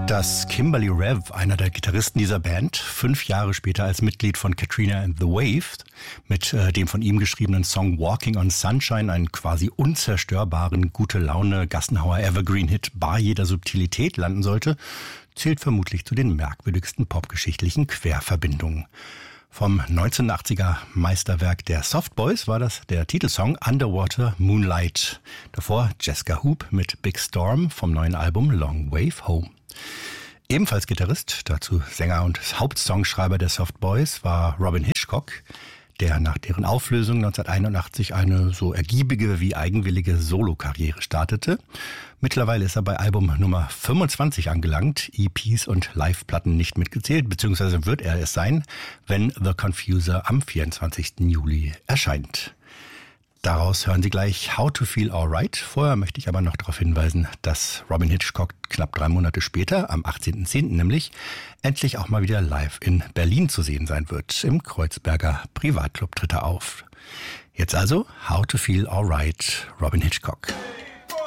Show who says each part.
Speaker 1: Dass Kimberly Rev, einer der Gitarristen dieser Band, 5 Jahre später als Mitglied von Katrina and the Waves mit dem von ihm geschriebenen Song Walking on Sunshine, einen quasi unzerstörbaren, Gute-Laune-Gassenhauer Evergreen-Hit bar jeder Subtilität landen sollte, zählt vermutlich zu den merkwürdigsten popgeschichtlichen Querverbindungen. Vom 1980er Meisterwerk der Soft Boys war das der Titelsong Underwater Moonlight. Davor Jessica Hoop mit Big Storm vom neuen Album Long Wave Home. Ebenfalls Gitarrist, dazu Sänger und Hauptsongschreiber der Soft Boys, war Robyn Hitchcock, der nach deren Auflösung 1981 eine so ergiebige wie eigenwillige Solokarriere startete. Mittlerweile ist er bei Album Nummer 25 angelangt, EPs und Live-Platten nicht mitgezählt, beziehungsweise wird er es sein, wenn The Confuser am 24. Juli erscheint. Daraus hören Sie gleich How to Feel Alright. Vorher möchte ich aber noch darauf hinweisen, dass Robyn Hitchcock knapp 3 Monate später, am 18.10. nämlich, endlich auch mal wieder live in Berlin zu sehen sein wird. Im Kreuzberger Privatclub tritt er auf. Jetzt also How to Feel Alright, Robyn Hitchcock.